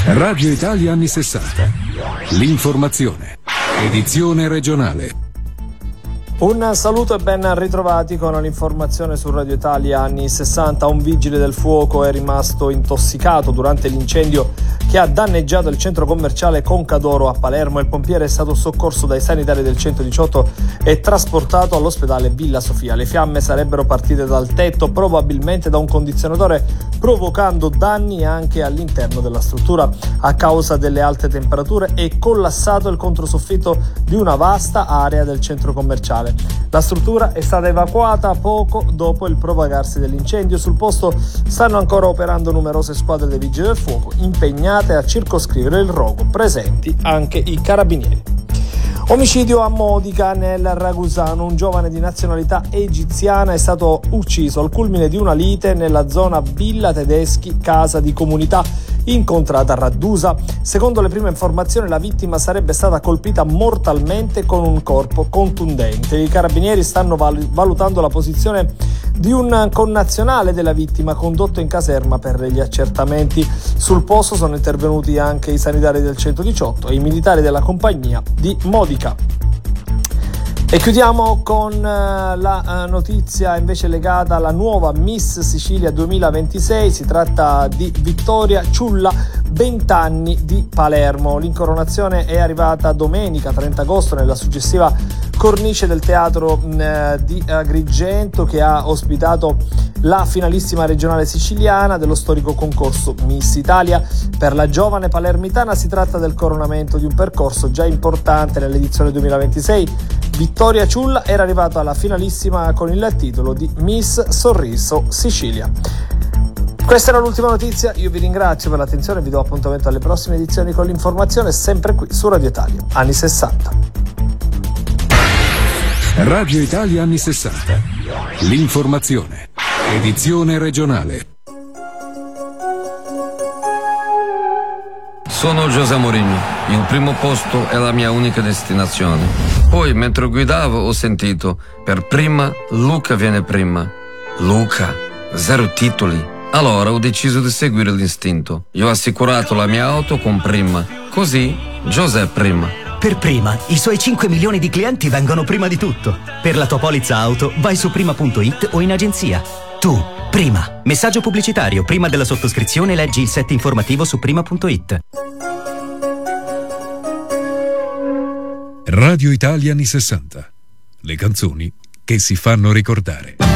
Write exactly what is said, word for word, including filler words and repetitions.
Radio Italia anni sessanta. L'informazione. Edizione regionale. Un saluto e ben ritrovati con l'informazione su Radio Italia anni sessanta. Un vigile del fuoco è rimasto intossicato durante l'incendio che ha danneggiato il centro commerciale Conca d'Oro a Palermo. Il pompiere è stato soccorso dai sanitari del centodiciotto e trasportato all'ospedale Villa Sofia. Le fiamme sarebbero partite dal tetto, probabilmente da un condizionatore, provocando danni anche all'interno della struttura. A causa delle alte temperature è collassato il controsoffitto di una vasta area del centro commerciale. La struttura è stata evacuata poco dopo il propagarsi dell'incendio. Sul posto stanno ancora operando numerose squadre dei vigili del fuoco impegnate a circoscrivere il rogo, presenti anche i carabinieri. Omicidio a Modica nel Ragusano. Un giovane di nazionalità egiziana è stato ucciso al culmine di una lite nella zona Villa Tedeschi, casa di comunità incontrata a Raddusa. Secondo le prime informazioni, la vittima sarebbe stata colpita mortalmente con un corpo contundente. I carabinieri stanno val- valutando la posizione di un connazionale della vittima condotto in caserma per gli accertamenti. Sul posto sono intervenuti anche i sanitari del centodiciotto e i militari della compagnia di Modica. E chiudiamo con uh, la uh, notizia invece legata alla nuova Miss Sicilia duemilaventisei. Si tratta di Vittoria Ciulla, venti anni di Palermo. L'incoronazione è arrivata domenica trenta agosto nella suggestiva cornice del teatro uh, di Agrigento, che ha ospitato la finalissima regionale siciliana dello storico concorso Miss Italia. Per la giovane palermitana si tratta del coronamento di un percorso già importante nell'edizione duemilaventisei. Vittoria Ciulla era arrivata alla finalissima con il titolo di Miss Sorriso Sicilia. Questa era l'ultima notizia, io vi ringrazio per l'attenzione e vi do appuntamento alle prossime edizioni con l'informazione, sempre qui su Radio Italia anni sessanta. Radio Italia anni sessanta. L'informazione. Edizione regionale. Sono José Mourinho, il primo posto è la mia unica destinazione. Poi, mentre guidavo, ho sentito, per prima, Luca viene prima. Luca, zero titoli. Allora ho deciso di seguire l'istinto. Io ho assicurato la mia auto con Prima. Così, José prima. Per Prima, i suoi cinque milioni di clienti vengono prima di tutto. Per la tua polizza auto, vai su prima punto it o in agenzia. Tu, Prima. Messaggio pubblicitario. Prima della sottoscrizione leggi il set informativo su prima punto it. Radio Italia anni sessanta. Le canzoni che si fanno ricordare.